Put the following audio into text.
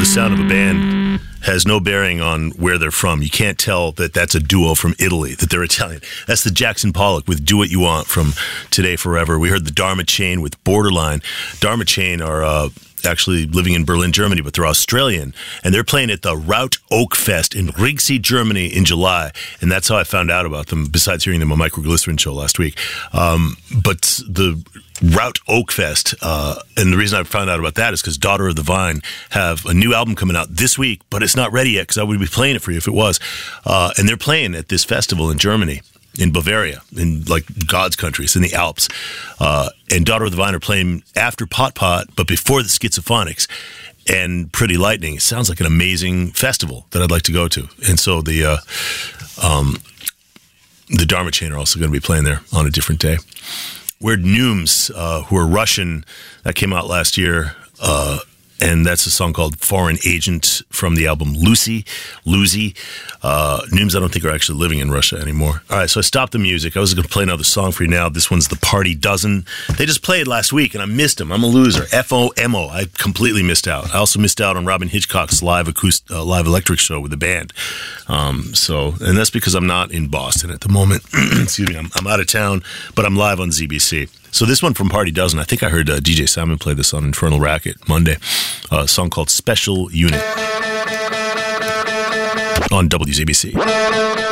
the sound of a band has no bearing on where they're from. You can't tell that that's a duo from Italy, that they're Italian. That's the Jackson Pollock with Do What You Want from Today Forever. We heard the Dharma Chain with Borderline. Dharma Chain are actually living in Berlin, Germany, but they're Australian, and they're playing at the Route Oak Fest in Rigsy, Germany in July, and that's how I found out about them, besides hearing them on Microglycerin show last week. But the Route Oak Fest, and the reason I found out about that is because Daughter of the Vine have a new album coming out this week, but it's not ready yet because I would be playing it for you if it was. And they're playing at this festival in Germany, in Bavaria, in like God's country. It's in the Alps. And Daughter of the Vine are playing after Pot Pot, but before the Schizophonics and Pretty Lightning. It sounds like an amazing festival that I'd like to go to. And so the Dharma Chain are also going to be playing there on a different day. We're Nooms, who are Russian. That came out last year. And that's a song called Foreign Agent from the album Lucy. Nooms, I don't think, are actually living in Russia anymore. All right, so I stopped the music. I was going to play another song for you now. This one's The Party Dozen. They just played last week, and I missed them. I'm a loser. FOMO. I completely missed out. I also missed out on Robin Hitchcock's live electric show with the band. And that's because I'm not in Boston at the moment. Excuse me. I'm out of town, but I'm live on ZBC. So this one from Party Dozen, I think I heard DJ Simon play this on Infernal Racket Monday, a song called Special Unit on WZBC.